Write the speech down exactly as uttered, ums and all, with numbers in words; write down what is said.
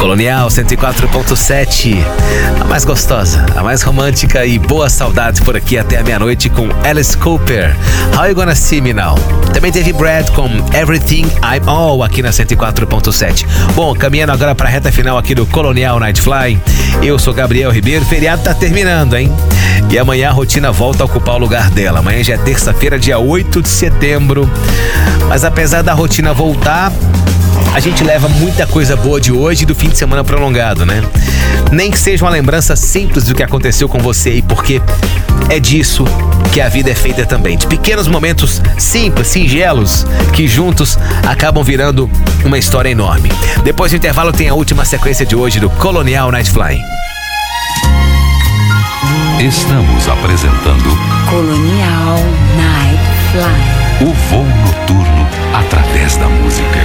Colonial cento e quatro ponto sete, a mais gostosa, a mais romântica e boa saudade por aqui até a meia-noite com Alice Cooper, How You Gonna See Me Now. Também teve Brad com Everything I'm All aqui na cento e quatro ponto sete. Bom, caminhando agora para a reta final aqui do Colonial Nightfly, eu sou Gabriel Ribeiro, feriado tá terminando, hein? E amanhã a rotina volta a ocupar o lugar dela. Amanhã já é terça-feira, dia oito de setembro. Mas apesar da rotina voltar, a gente leva muita coisa boa de hoje e do fim de semana prolongado, né? Nem que seja uma lembrança simples do que aconteceu com você aí, porque é disso que a vida é feita também. De pequenos momentos simples, singelos, que juntos acabam virando uma história enorme. Depois do intervalo tem a última sequência de hoje do Colonial Nightfly. Estamos apresentando Colonial Nightfly. O voo noturno através da música.